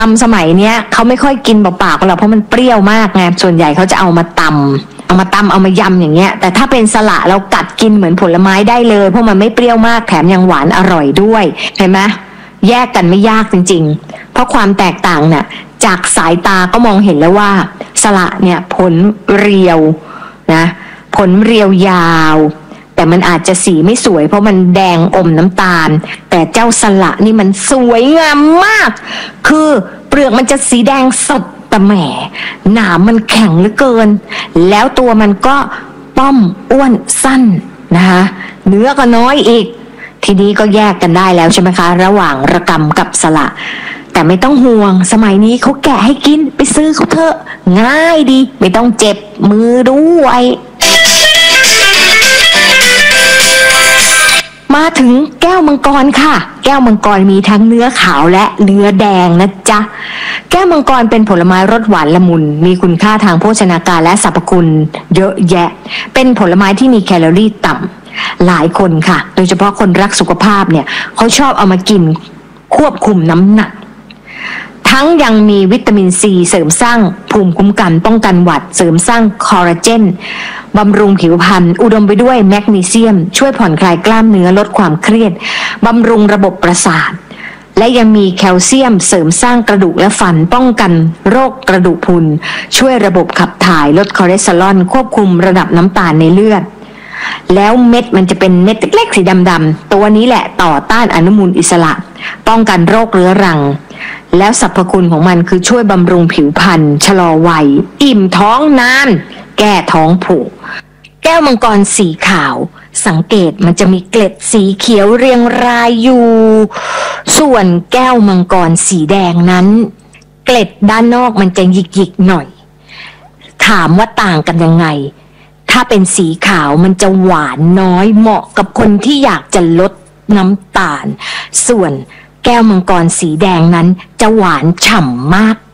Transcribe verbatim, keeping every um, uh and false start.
ตำสมัยเนี้ยเขาไม่ค่อยกินเปล่าๆกันหรอกเพราะมันเปรี้ยวมากไงส่วนใหญ่เขาจะเอามาตำเอามาตำเอามายำอย่างเงี้ยแต่ถ้าเป็นสละเรากัดกินเหมือนผลไม้ได้เลยเพราะมันไม่เปรี้ยวมากแถมยังหวานอร่อยด้วยเห็นไหมแยกกันไม่ยากจริงๆเพราะความแตกต่างเนี่ยจากสายตาก็มองเห็นแล้วว่าสละเนี่ยผลเรียวนะผลเรียวยาวแต่มันอาจจะสีไม่สวยเพราะมันแดงอมน้ำตาลแต่เจ้าสละนี่มันสวยงามมากคือเปลือกมันจะสีแดงสดแต่แหมหนามมันแข็งเหลือเกินแล้วตัวมันก็ป้อมอ้วนสั้นนะคะเนื้อก็น้อยอีกทีนี้ก็แยกกันได้แล้วใช่ไหมคะระหว่างระกำกับสละแต่ไม่ต้องห่วงสมัยนี้เขาแกะให้กินไปซื้อเขาเถอะง่ายดีไม่ต้องเจ็บมือด้วยมาถึงแก้วมังกรค่ะแก้วมังกรมีทั้งเนื้อขาวและเนื้อแดงนะจ๊ะแก้วมังกรเป็นผลไม้รสหวานละมุนมีคุณค่าทางโภชนาการและสรรพคุณเยอะแยะเป็นผลไม้ที่มีแคลอรี่ต่ำหลายคนค่ะโดยเฉพาะคนรักสุขภาพเนี่ยเขาชอบเอามากินควบคุมน้ำหนักทั้งยังมีวิตามินซีเสริมสร้างภูมิคุ้มกันป้องกันหวัดเสริมสร้างคอลลาเจนบำรุงผิวพรรณอุดมไปด้วยแมกนีเซียมช่วยผ่อนคลายกล้ามเนื้อลดความเครียดบำรุงระบบประสาทและยังมีแคลเซียมเสริมสร้างกระดูกและฟันป้องกันโรคกระดูกพรุนช่วยระบบขับถ่ายลดคอเลสเตอรอลควบคุมระดับน้ำตาลในเลือดแล้วเม็ดมันจะเป็นเม็ดเล็กๆสีดำๆตัวนี้แหละต่อต้านอนุมูลอิสระป้องกันโรคเรื้อรังแล้วสรรพคุณของมันคือช่วยบำรุงผิวพรรณชะลอวัยอิ่มท้องนานแก้ท้องผูกแก้วมังกรสีขาวสังเกตมันจะมีเกล็ดสีเขียวเรียงรายอยู่ส่วนแก้วมังกรสีแดงนั้นเกล็ดด้านนอกมันจะหยิกๆหน่อยถามว่าต่างกันยังไงถ้าเป็นสีขาวมันจะหวานน้อยเหมาะกับคนที่อยากจะลดน้ำตาลส่วนแก้วมังกรสีแดงนั้นจะหวานฉ่ำมาก